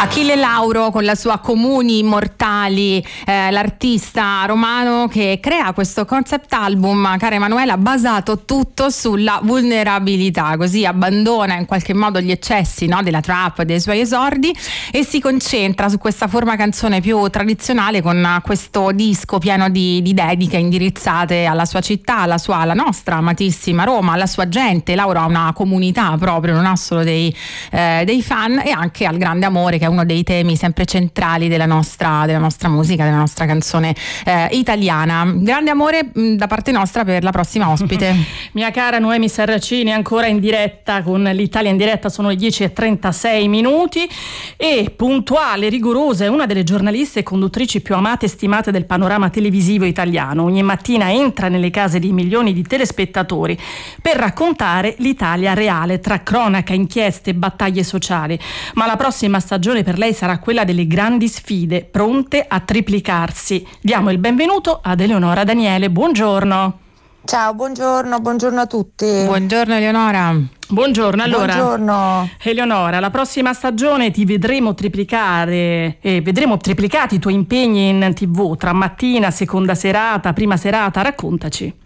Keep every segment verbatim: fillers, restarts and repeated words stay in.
Achille Lauro con la sua Comuni Immortali, eh, l'artista romano che crea questo concept album, cara Emanuela, basato tutto sulla vulnerabilità, così abbandona in qualche modo gli eccessi, no, della trap, dei suoi esordi, e si concentra su questa forma canzone più tradizionale, con questo disco pieno di, di dediche indirizzate alla sua città, alla sua, alla nostra amatissima Roma, alla sua gente. Lauro ha una comunità proprio, non ha solo dei, eh, dei fan, e anche al grande amore, che è uno dei temi sempre centrali della nostra, della nostra musica, della nostra canzone eh, italiana. Grande amore mh, da parte nostra per la prossima ospite. Mia cara Noemi Sarracini, ancora in diretta con l'Italia in diretta, sono le dieci e trentasei minuti, e puntuale, rigorosa, è una delle giornaliste e conduttrici più amate e stimate del panorama televisivo italiano. Ogni mattina entra nelle case di milioni di telespettatori per raccontare l'Italia reale, tra cronaca, inchieste e battaglie sociali. Ma la prossima stagione per lei sarà quella delle grandi sfide, pronte a triplicarsi. Diamo il benvenuto ad Eleonora Daniele. Buongiorno. Ciao, buongiorno, buongiorno a tutti. Buongiorno Eleonora. Buongiorno, allora. Buongiorno. Eleonora, la prossima stagione ti vedremo triplicare e vedremo triplicati i tuoi impegni in tivù, tra mattina, seconda serata, prima serata. Raccontaci.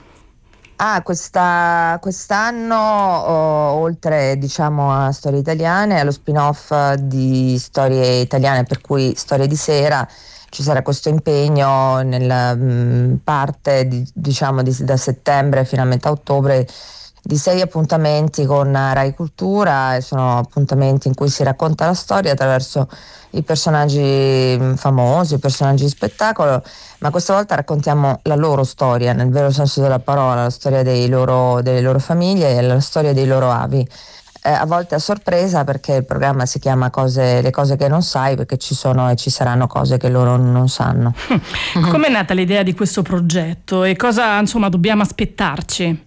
Ah, questa, quest'anno, oh, oltre diciamo a Storie Italiane, allo spin-off di Storie Italiane, per cui Storie di Sera, ci sarà questo impegno nella mh, parte di, diciamo di, da settembre fino a metà ottobre, di sei appuntamenti con Rai Cultura, e sono appuntamenti in cui si racconta la storia attraverso i personaggi famosi, i personaggi di spettacolo, ma questa volta raccontiamo la loro storia, nel vero senso della parola, la storia dei loro, delle loro famiglie e la storia dei loro avi. Eh, a volte a sorpresa, perché il programma si chiama cose, Le cose che non sai, perché ci sono e ci saranno cose che loro non sanno. Come è nata l'idea di questo progetto e cosa, insomma, dobbiamo aspettarci?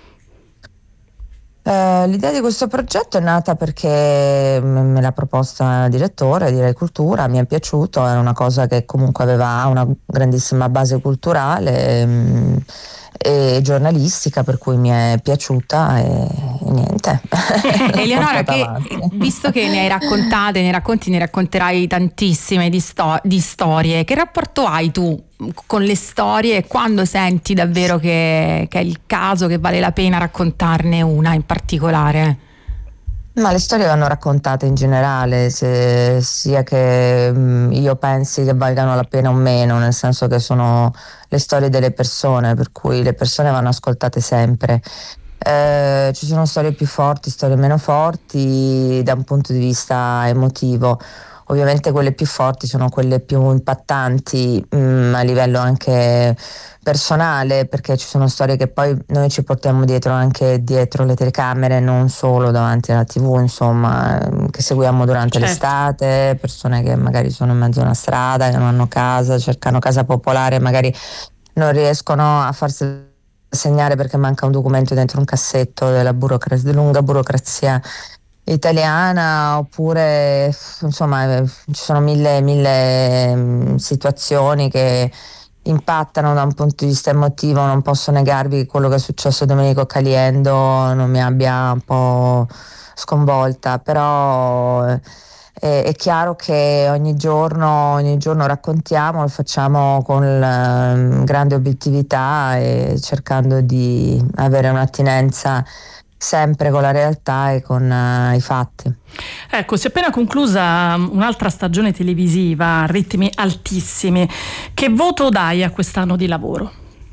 Uh, l'idea di questo progetto è nata perché me l'ha proposta il direttore di Rai Cultura, mi è piaciuto, era una cosa che comunque aveva una grandissima base culturale mh, e giornalistica, per cui mi è piaciuta e, e niente. Eleonora, che, visto che ne hai raccontate, ne racconti, ne racconterai tantissime di, sto- di storie, che rapporto hai tu con le storie, e quando senti davvero che, che è il caso, che vale la pena raccontarne una in particolare? Ma le storie vanno raccontate in generale, se, sia che mh, io pensi che valgano la pena o meno, nel senso che sono le storie delle persone, per cui le persone vanno ascoltate sempre. Eh, ci sono storie più forti, storie meno forti da un punto di vista emotivo. Ovviamente quelle più forti sono quelle più impattanti mh, a livello anche personale, perché ci sono storie che poi noi ci portiamo dietro anche dietro le telecamere, non solo davanti alla tivù, insomma, che seguiamo durante certo. l'estate, persone che magari sono in mezzo a una strada, che non hanno casa, cercano casa popolare, magari non riescono a farsi segnare perché manca un documento dentro un cassetto della burocrazia, lunga burocrazia italiana, oppure insomma ci sono mille mille mh, situazioni che impattano da un punto di vista emotivo. Non posso negarvi che quello che è successo a Domenico Caliendo non mi abbia un po' sconvolta, però è, è chiaro che ogni giorno ogni giorno raccontiamo, lo facciamo con uh, grande obiettività e cercando di avere un'attinenza sempre con la realtà e con uh, i fatti. Ecco, si è appena conclusa un'altra stagione televisiva a ritmi altissimi. Che voto dai a quest'anno di lavoro?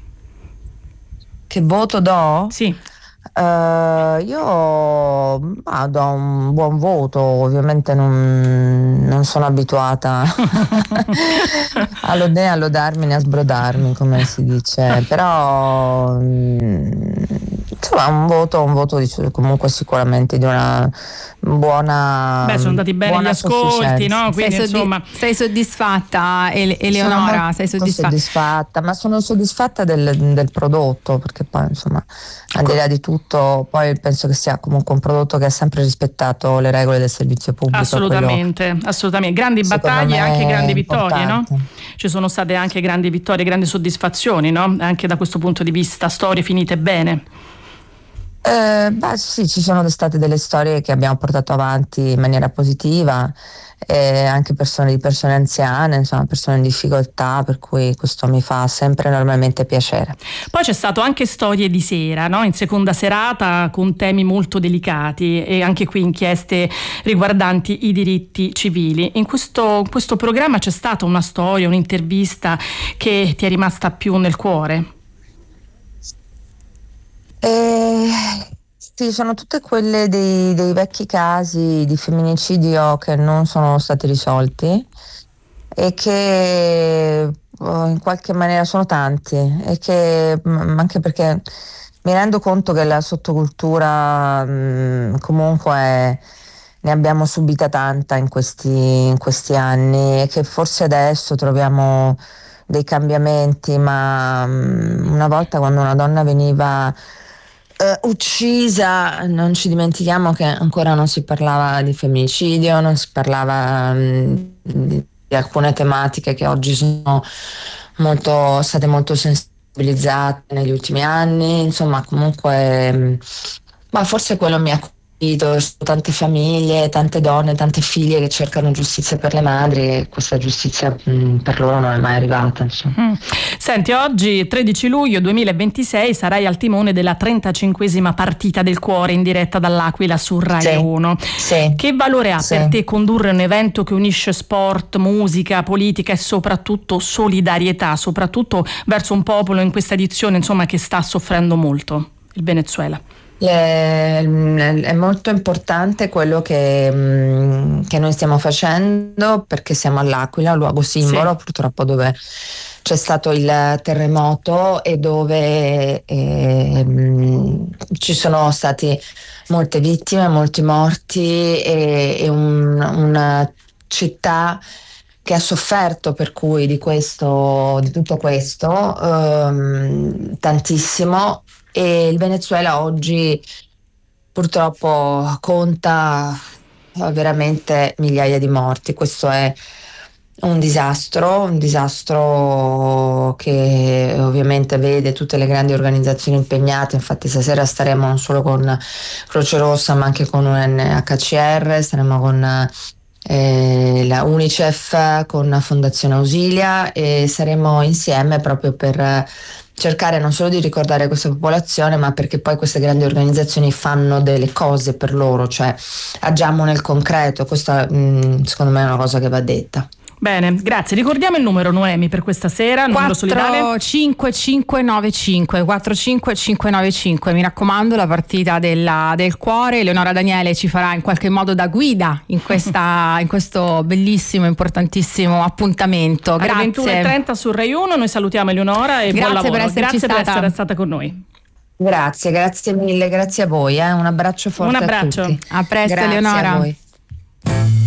Che voto do? Sì. Uh, io ah, do un buon voto, ovviamente non, non sono abituata a lod- né a lodarmi né a sbrodarmi, come si dice, però mh, insomma un voto, un voto di, comunque sicuramente di una buona. Beh, sono andati bene gli ascolti, no? Quindi, sei, soddi- insomma... sei soddisfatta, Ele- Eleonora? Sono sei soddisfatta? soddisfatta, ma sono soddisfatta del, del prodotto, perché poi insomma, al di là di tutto, poi penso che sia comunque un prodotto che ha sempre rispettato le regole del servizio pubblico. Assolutamente, quello, assolutamente. Grandi battaglie e anche grandi vittorie, no? Ci sono state anche grandi vittorie, grandi soddisfazioni, no? Anche da questo punto di vista, storie finite bene. Eh, beh sì, ci sono state delle storie che abbiamo portato avanti in maniera positiva, eh, anche persone di persone anziane, insomma persone in difficoltà, per cui questo mi fa sempre enormemente piacere. Poi c'è stato anche Storie di sera, no? In seconda serata, con temi molto delicati e anche qui inchieste riguardanti i diritti civili. In questo, questo programma c'è stata una storia, un'intervista che ti è rimasta più nel cuore? Eh, sì, sono tutte quelle dei, dei vecchi casi di femminicidio che non sono stati risolti e che oh, in qualche maniera sono tanti, e che mh, anche perché mi rendo conto che la sottocultura mh, comunque ne abbiamo subita tanta in questi, in questi anni, e che forse adesso troviamo dei cambiamenti, ma mh, una volta, quando una donna veniva Uh, uccisa, non ci dimentichiamo che ancora non si parlava di femminicidio, non si parlava um, di, di alcune tematiche che oggi sono molto, state molto sensibilizzate negli ultimi anni. Insomma, comunque, um, ma forse quello mi ha colpito. Tante famiglie, tante donne, tante figlie che cercano giustizia per le madri, e questa giustizia mh, per loro non è mai arrivata. Mm. Senti, oggi tredici luglio duemilaventisei sarai al timone della trentacinquesima partita del cuore in diretta dall'Aquila su Rai sì, uno. Sì, che valore ha sì. per te condurre un evento che unisce sport, musica, politica e soprattutto solidarietà, soprattutto verso un popolo in questa edizione, insomma, che sta soffrendo molto, il Venezuela? È molto importante quello che, che noi stiamo facendo, perché siamo all'Aquila, un luogo simbolo, sì, purtroppo, dove c'è stato il terremoto e dove eh, ci sono stati molte vittime, molti morti, e, e un, una città che ha sofferto per cui di questo, di tutto questo ehm, tantissimo. E il Venezuela oggi purtroppo conta veramente migliaia di morti. Questo è un disastro, un disastro che ovviamente vede tutte le grandi organizzazioni impegnate. Infatti stasera staremo non solo con Croce Rossa ma anche con U N H C R, staremo con eh, la UNICEF, con Fondazione Ausilia, e saremo insieme proprio per cercare non solo di ricordare questa popolazione, ma perché poi queste grandi organizzazioni fanno delle cose per loro, cioè agiamo nel concreto. Questa mh, secondo me è una cosa che va detta. Bene, grazie. Ricordiamo il numero, Noemi, per questa sera, il numero solidale quattro cinque cinque nove cinque quattro cinque cinque nove cinque. Mi raccomando, la partita della, del cuore. Eleonora Daniele ci farà in qualche modo da guida in, questa, in questo bellissimo, importantissimo appuntamento. Grazie. Alle ventuno e trenta su Rai uno. Noi salutiamo Eleonora e grazie buon lavoro. Per esserci grazie stata. per essere stata con noi. Grazie, grazie mille, grazie a voi, eh. Un abbraccio forte. Un abbraccio. A tutti. A presto, grazie Eleonora. A voi.